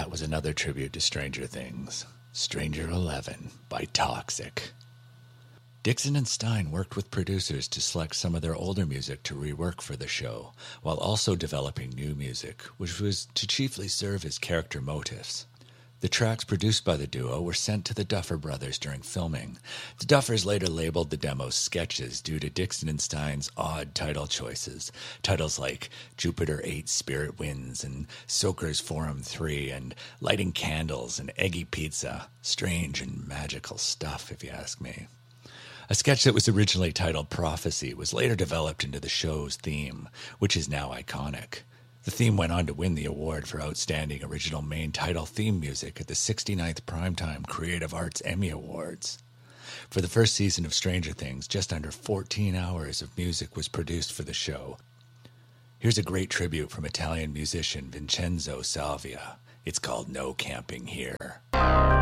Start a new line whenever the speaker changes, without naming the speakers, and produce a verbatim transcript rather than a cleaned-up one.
That was another tribute to Stranger Things, Stranger Eleven by Toxic. Dixon and Stein worked with producers to select some of their older music to rework for the show, while also developing new music, which was to chiefly serve as character motifs. The tracks produced by the duo were sent to the Duffer Brothers during filming. The Duffers later labeled the demos sketches due to Dixon and Stein's odd title choices. Titles like Jupiter eight Spirit Winds and Soaker's Forum three and Lighting Candles and Eggy Pizza. Strange and magical stuff, if you ask me. A sketch that was originally titled Prophecy was later developed into the show's theme, which is now iconic. The theme went on to win the award for Outstanding Original Main Title Theme Music at the sixty-ninth Primetime Creative Arts Emmy Awards. For the first season of Stranger Things, just under fourteen hours of music was produced for the show. Here's a great tribute from Italian musician Vincenzo Salvia. It's called No Camping Here.